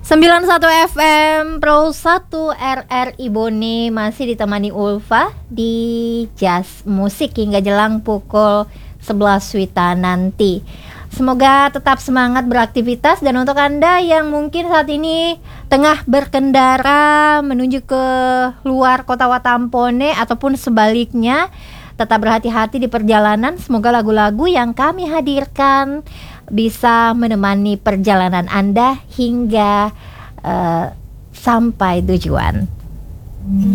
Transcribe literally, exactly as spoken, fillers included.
sembilan puluh satu F M Pro satu R R I Bone masih ditemani Ulfa di Jazz Musik hingga jelang pukul sebelas Wita nanti. Semoga tetap semangat beraktivitas, dan untuk Anda yang mungkin saat ini tengah berkendara menuju ke luar kota Watampone ataupun sebaliknya, tetap berhati-hati di perjalanan. Semoga lagu-lagu yang kami hadirkan bisa menemani perjalanan Anda hingga uh, sampai tujuan.